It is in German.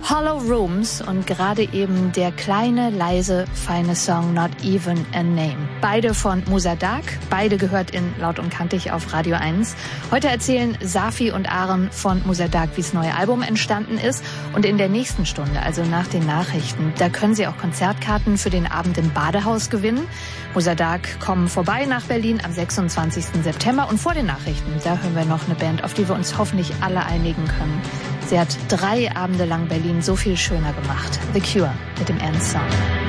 Hollow Rooms und gerade eben der kleine, leise, feine Song Not Even a Name. Beide von Musa Dagh, beide gehört in Laut und Kantig auf Radio 1. Heute erzählen Safi und Aaron von Musa Dagh, wie das neue Album entstanden ist. Und in der nächsten Stunde, also nach den Nachrichten, da können Sie auch Konzertkarten für den Abend im Badehaus gewinnen. Musa Dagh kommen vorbei nach Berlin am 26. September. Und vor den Nachrichten, da hören wir noch eine Band, auf die wir uns hoffentlich alle einigen können. Sie hat 3 Abende lang Berlin so viel schöner gemacht. The Cure mit dem End Song.